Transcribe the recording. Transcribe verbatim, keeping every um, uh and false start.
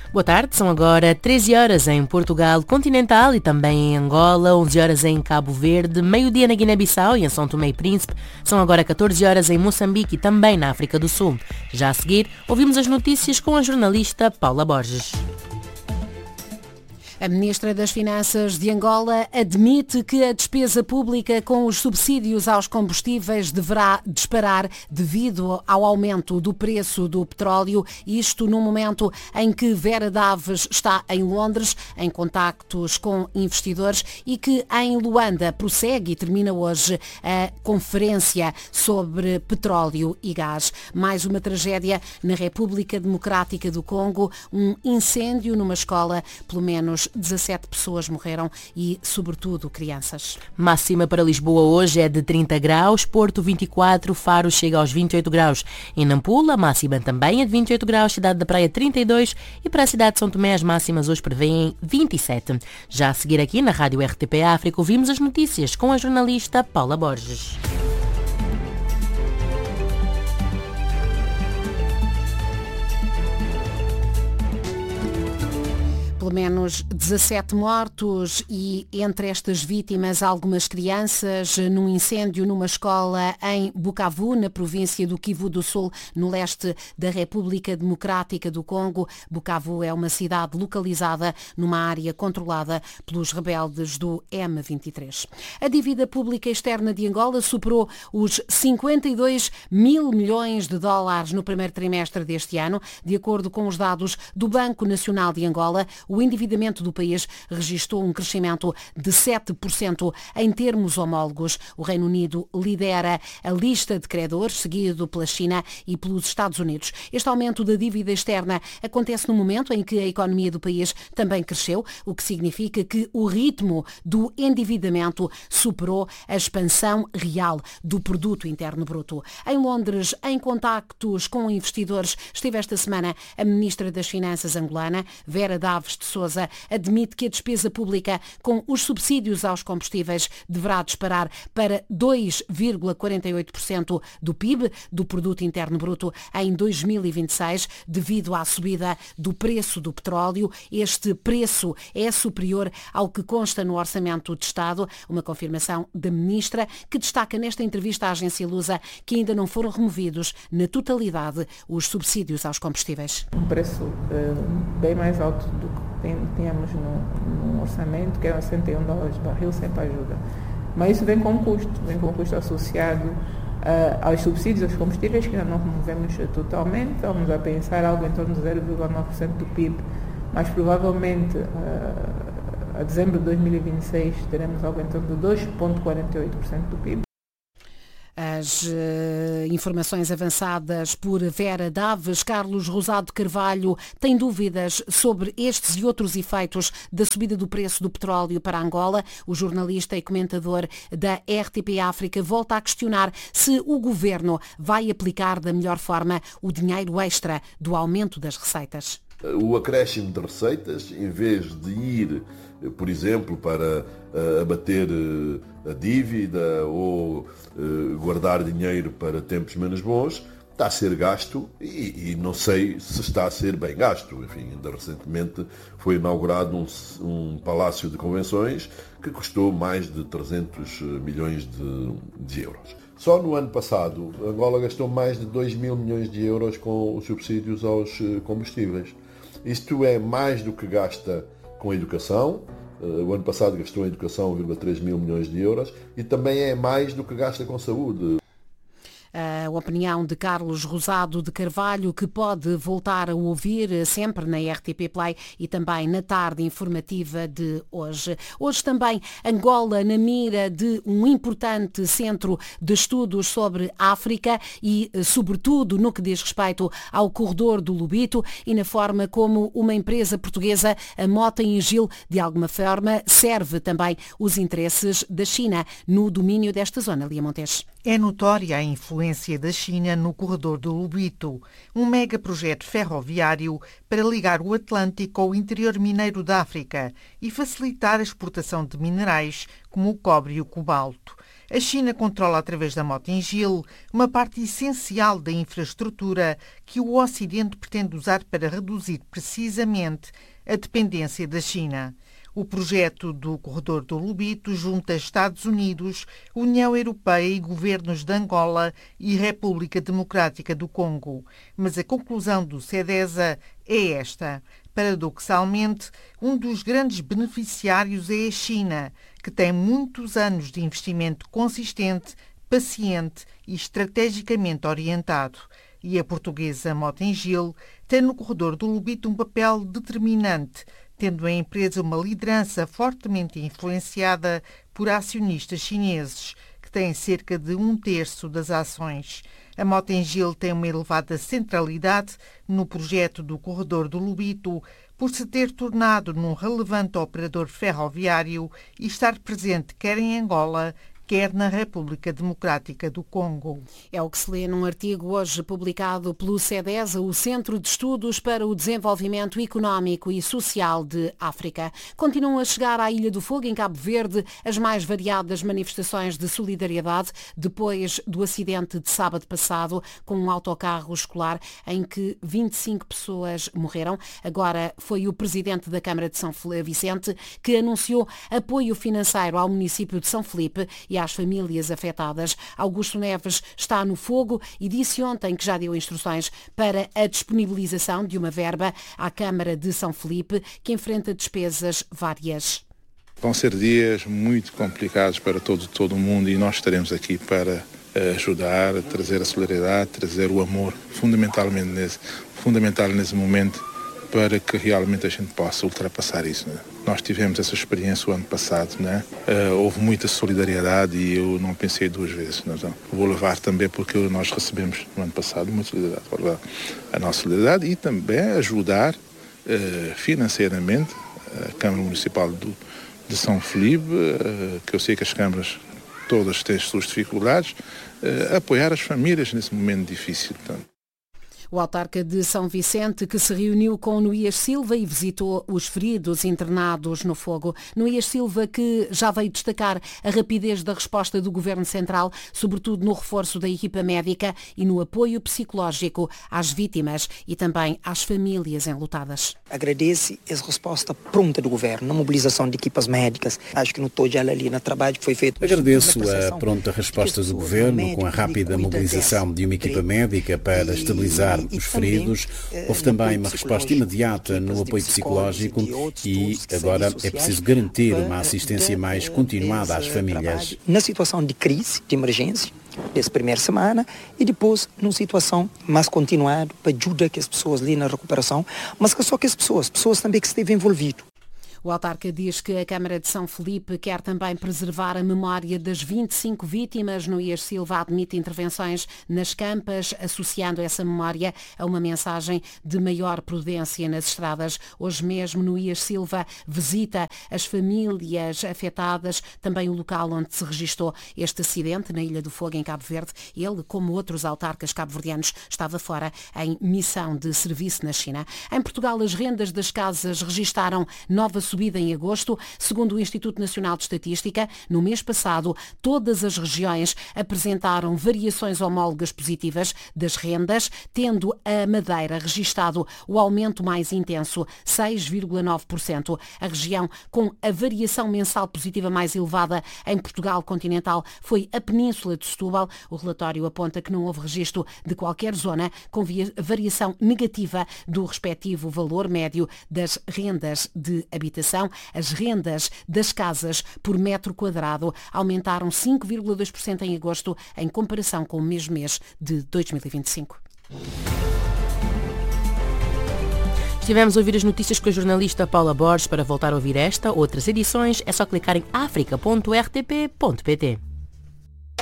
Boa tarde, são agora treze horas em Portugal continental e também em Angola, onze horas em Cabo Verde, meio-dia na Guiné-Bissau e em São Tomé e Príncipe, são agora catorze horas em Moçambique e também na África do Sul. Já a seguir, ouvimos as notícias com a jornalista Paula Borges. A Ministra das Finanças de Angola admite que a despesa pública com os subsídios aos combustíveis deverá disparar devido ao aumento do preço do petróleo, isto no momento em que Vera Daves está em Londres, em contactos com investidores, e que em Luanda prossegue e termina hoje a conferência sobre petróleo e gás. Mais uma tragédia na República Democrática do Congo, um incêndio numa escola, pelo menos dezassete pessoas morreram e, sobretudo, crianças. Máxima para Lisboa hoje é de trinta graus, Porto vinte e quatro, Faro chega aos vinte e oito graus. Em Nampula, máxima também é de vinte e oito graus, Cidade da Praia trinta e dois e para a cidade de São Tomé as máximas hoje prevêem vinte e sete. Já a seguir aqui na Rádio R T P África ouvimos as notícias com a jornalista Paula Borges. Pelo menos dezassete mortos e entre estas vítimas algumas crianças num incêndio numa escola em Bukavu, na província do Kivu do Sul, no leste da República Democrática do Congo. Bukavu é uma cidade localizada numa área controlada pelos rebeldes do M vinte e três. A dívida pública externa de Angola superou os cinquenta e dois mil milhões de dólares no primeiro trimestre deste ano, de acordo com os dados do Banco Nacional de Angola. O endividamento do país registrou um crescimento de sete por cento em termos homólogos. O Reino Unido lidera a lista de credores, seguido pela China e pelos Estados Unidos. Este aumento da dívida externa acontece no momento em que a economia do país também cresceu, o que significa que o ritmo do endividamento superou a expansão real do produto interno bruto. Em Londres, em contactos com investidores, esteve esta semana a Ministra das Finanças angolana, Vera Daves de Sousa, admite que a despesa pública com os subsídios aos combustíveis deverá disparar para dois vírgula quarenta e oito por cento do P I B, do Produto Interno Bruto, em dois mil e vinte e seis, devido à subida do preço do petróleo. Este preço é superior ao que consta no Orçamento de Estado, uma confirmação da Ministra, que destaca nesta entrevista à agência Lusa que ainda não foram removidos na totalidade os subsídios aos combustíveis. Um preço uh, bem mais alto do que tínhamos no, no orçamento, que era cento e um dólares barril, sempre ajuda. Mas isso vem com custo, vem com custo associado uh, aos subsídios aos combustíveis, que ainda não removemos totalmente. Vamos a pensar algo em torno de zero vírgula nove por cento do P I B, mas provavelmente uh, a dezembro de dois mil e vinte e seis teremos algo em torno de dois vírgula quarenta e oito por cento do P I B. As uh, informações avançadas por Vera Daves. Carlos Rosado Carvalho tem dúvidas sobre estes e outros efeitos da subida do preço do petróleo para Angola. O jornalista e comentador da R T P África volta a questionar se o governo vai aplicar da melhor forma o dinheiro extra do aumento das receitas. O acréscimo de receitas, em vez de ir, por exemplo, para uh, abater uh, a dívida ou uh, guardar dinheiro para tempos menos bons, está a ser gasto e, e não sei se está a ser bem gasto. Enfim, ainda recentemente foi inaugurado um, um palácio de convenções que custou mais de trezentos milhões de, de euros. Só no ano passado, Angola gastou mais de dois mil milhões de euros com os subsídios aos combustíveis. Isto é mais do que gasta com a educação. O ano passado gastou em educação um vírgula três mil milhões de euros e também é mais do que gasta com saúde. A opinião de Carlos Rosado de Carvalho, que pode voltar a ouvir sempre na R T P Play e também na tarde informativa de hoje. Hoje também Angola na mira de um importante centro de estudos sobre África e, sobretudo, no que diz respeito ao corredor do Lobito e na forma como uma empresa portuguesa, a Mota Engil, de alguma forma serve também os interesses da China no domínio desta zona. Lia Montes. É notória a influência da China no corredor do Lobito, um megaprojeto ferroviário para ligar o Atlântico ao interior mineiro da África e facilitar a exportação de minerais como o cobre e o cobalto. A China controla através da Motengil uma parte essencial da infraestrutura que o Ocidente pretende usar para reduzir precisamente a dependência da China. O projeto do Corredor do Lobito junta Estados Unidos, União Europeia e governos de Angola e República Democrática do Congo. Mas a conclusão do SEDESA é esta. Paradoxalmente, um dos grandes beneficiários é a China, que tem muitos anos de investimento consistente, paciente e estrategicamente orientado. E a portuguesa Motengil tem no Corredor do Lobito um papel determinante, tendo a empresa uma liderança fortemente influenciada por acionistas chineses, que têm cerca de um terço das ações. A Motengil tem uma elevada centralidade no projeto do Corredor do Lobito, por se ter tornado num relevante operador ferroviário e estar presente quer em Angola, quer na República Democrática do Congo. É o que se lê num artigo hoje publicado pelo SEDESA, o Centro de Estudos para o Desenvolvimento Económico e Social de África. Continuam a chegar à Ilha do Fogo, em Cabo Verde, as mais variadas manifestações de solidariedade depois do acidente de sábado passado com um autocarro escolar em que vinte e cinco pessoas morreram. Agora foi o presidente da Câmara de São Vicente que anunciou apoio financeiro ao município de São Felipe e às famílias afetadas. Augusto Neves está no fogo e disse ontem que já deu instruções para a disponibilização de uma verba à Câmara de São Felipe, que enfrenta despesas várias. Vão ser dias muito complicados para todo, todo o mundo e nós estaremos aqui para ajudar, trazer a solidariedade, trazer o amor, fundamentalmente nesse, fundamental nesse momento, para que realmente a gente possa ultrapassar isso. Né? Nós tivemos essa experiência o ano passado, né? Uh, houve muita solidariedade e eu não pensei duas vezes. Não. Vou levar também porque nós recebemos no ano passado muita solidariedade. Vou levar a nossa solidariedade e também ajudar uh, financeiramente a Câmara Municipal do, de São Felipe, uh, que eu sei que as câmaras todas têm as suas dificuldades, uh, apoiar as famílias nesse momento difícil. Portanto. O autarca de São Vicente, que se reuniu com Noías Silva e visitou os feridos internados no fogo. Noías Silva, que já veio destacar a rapidez da resposta do Governo Central, sobretudo no reforço da equipa médica e no apoio psicológico às vítimas e também às famílias enlutadas. Agradece essa resposta pronta do Governo, na mobilização de equipas médicas. Acho que notou já ali no trabalho que foi feito. Agradeço a pronta resposta do Governo, com a rápida mobilização de uma equipa médica para estabilizar os feridos. Houve também uma resposta imediata no apoio psicológico e agora é preciso garantir uma assistência mais continuada às famílias. Na situação de crise, de emergência, dessa primeira semana e depois numa situação mais continuada para ajudar que as pessoas ali na recuperação, mas que só que as pessoas, pessoas também que esteve envolvidas. O autarca diz que a Câmara de São Felipe quer também preservar a memória das vinte e cinco vítimas. Noías Silva admite intervenções nas campas, associando essa memória a uma mensagem de maior prudência nas estradas. Hoje mesmo, Noías Silva visita as famílias afetadas, também o local onde se registrou este acidente, na Ilha do Fogo, em Cabo Verde. Ele, como outros autarcas cabo-verdianos, estava fora em missão de serviço na China. Em Portugal, as rendas das casas registaram nova subida em agosto. Segundo o Instituto Nacional de Estatística, no mês passado, todas as regiões apresentaram variações homólogas positivas das rendas, tendo a Madeira registado o aumento mais intenso, seis vírgula nove por cento. A região com a variação mensal positiva mais elevada em Portugal continental foi a Península de Setúbal. O relatório aponta que não houve registro de qualquer zona com variação negativa do respectivo valor médio das rendas de habitação. As rendas das casas por metro quadrado aumentaram cinco vírgula dois por cento em agosto, em comparação com o mesmo mês de dois mil e vinte e cinco. Estivemos a ouvir as notícias com a jornalista Paula Borges. Para voltar a ouvir esta, outras edições, é só clicar em africa ponto r t p ponto p t.